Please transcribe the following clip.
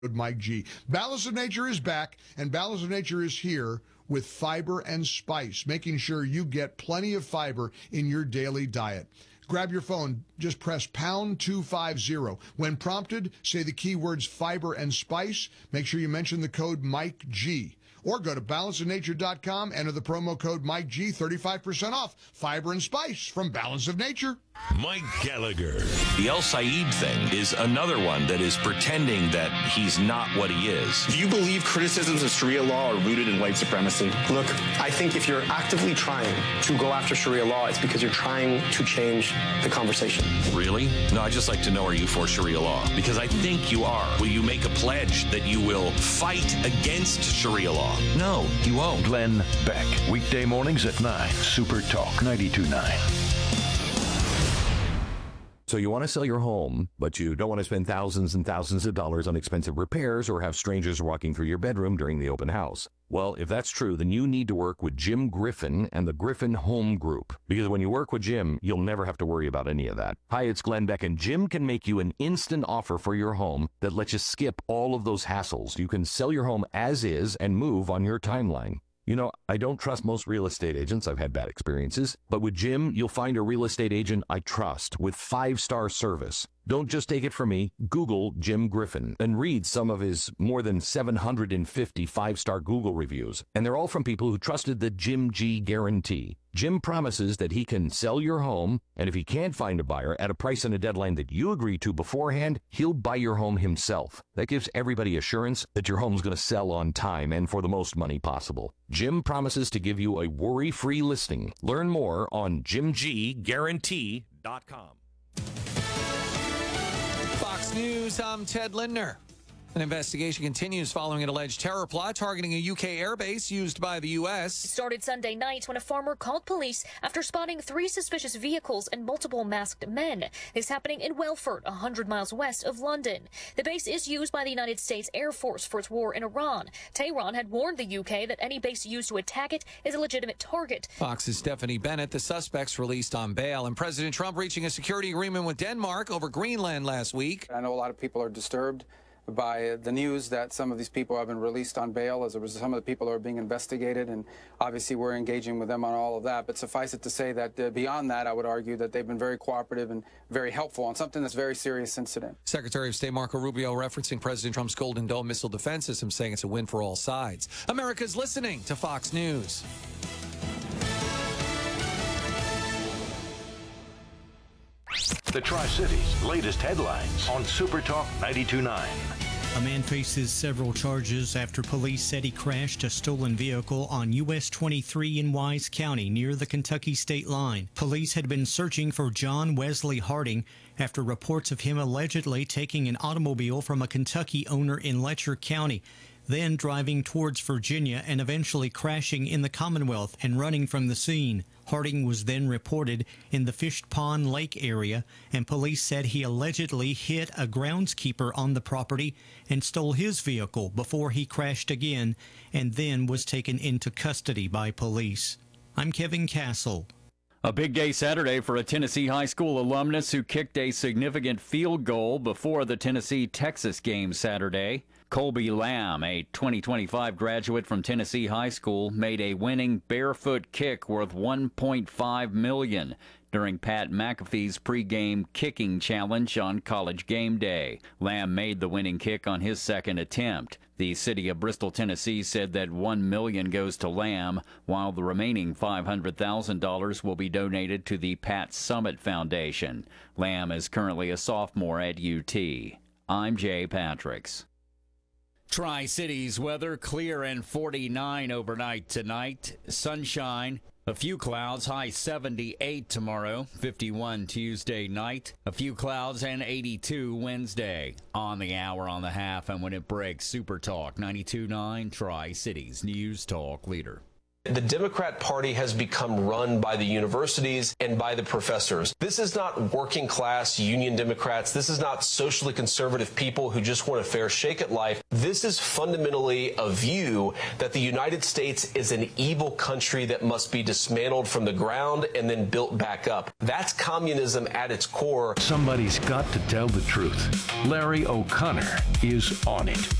Mike G. Balance of Nature is back, and Balance of Nature is here with fiber and spice, making sure you get plenty of fiber in your daily diet. Grab your phone, just press pound 250. When prompted, say the keywords fiber and spice. Make sure you mention the code Mike G. Or go to balanceofnature.com, enter the promo code Mike G, 35% off. Fiber and spice from Balance of Nature. Mike Gallagher. The El Said thing is another one that is pretending that he's not what he is. Do you believe criticisms of Sharia law are rooted in white supremacy? Look, I think if you're actively trying to go after Sharia law, it's because you're trying to change the conversation. Really? No, I'd just like to know, are you for Sharia law? Because I think you are. Will you make a pledge that you will fight against Sharia law? No, you won't. Glenn Beck. Weekday mornings at 9. Super Talk 92.9. So you want to sell your home, but you don't want to spend thousands and thousands of dollars on expensive repairs or have strangers walking through your bedroom during the open house. Well, if that's true, then you need to work with Jim Griffin and the Griffin Home Group. Because when you work with Jim, you'll never have to worry about any of that. Hi, it's Glenn Beck, and Jim can make you an instant offer for your home that lets you skip all of those hassles. You can sell your home as is and move on your timeline. You know, I don't trust most real estate agents. I've had bad experiences. But with Jim, you'll find a real estate agent I trust with 5-star service. Don't just take it from me. Google Jim Griffin and read some of his more than 750 5-star Google reviews. And they're all from people who trusted the Jim G guarantee. Jim promises that he can sell your home, and if he can't find a buyer at a price and a deadline that you agree to beforehand, he'll buy your home himself. That gives everybody assurance that your home's going to sell on time and for the most money possible. Jim promises to give you a worry-free listing. Learn more on JimGGuarantee.com. Fox News, I'm Ted Lindner. An investigation continues following an alleged terror plot targeting a UK airbase used by the U.S. It started Sunday night when a farmer called police after spotting 3 suspicious vehicles and multiple masked men. This happening in Welford, 100 miles west of London. The base is used by the United States Air Force for its war in Iran. Tehran had warned the UK that any base used to attack it is a legitimate target. Fox's Stephanie Bennett, the suspects released on bail, and President Trump reaching a security agreement with Denmark over Greenland last week. I know a lot of people are disturbed by the news that some of these people have been released on bail as a result. Some of the people are being investigated, and obviously we're engaging with them on all of that. But suffice it to say that beyond that, I would argue that they've been very cooperative and very helpful on something that's a very serious incident. Secretary of State Marco Rubio referencing President Trump's Golden Dome missile defense system, saying it's a win for all sides. America's listening to Fox News. The Tri-Cities' latest headlines on Super Talk 92.9. A man faces several charges after police said he crashed a stolen vehicle on US 23 in Wise County near the Kentucky state line. Police had been searching for John Wesley Harding after reports of him allegedly taking an automobile from a Kentucky owner in Letcher County, then driving towards Virginia and eventually crashing in the Commonwealth and running from the scene. Harding was then reported in the Fish Pond Lake area, and police said he allegedly hit a groundskeeper on the property and stole his vehicle before he crashed again and then was taken into custody by police. I'm Kevin Castle. A big day Saturday for a Tennessee high school alumnus who kicked a significant field goal before the Tennessee-Texas game Saturday. Colby Lamb, a 2025 graduate from Tennessee High School, made a winning barefoot kick worth $1.5 million during Pat McAfee's pregame kicking challenge on College game day. Lamb made the winning kick on his second attempt. The city of Bristol, Tennessee said that $1 million goes to Lamb, while the remaining $500,000 will be donated to the Pat Summit Foundation. Lamb is currently a sophomore at UT. I'm Jay Patricks. Tri-Cities weather, clear and 49 overnight tonight. Sunshine, a few clouds, high 78 tomorrow, 51 Tuesday night. A few clouds and 82 Wednesday. On the hour, on the half, and when it breaks, Super Talk 92.9, Tri-Cities News Talk Leader. The Democrat Party has become run by the universities and by the professors. This is not working class union Democrats. This is not socially conservative people who just want a fair shake at life. This is fundamentally a view that the United States is an evil country that must be dismantled from the ground and then built back up. That's communism at its core. Somebody's got to tell the truth. Larry O'Connor is on it.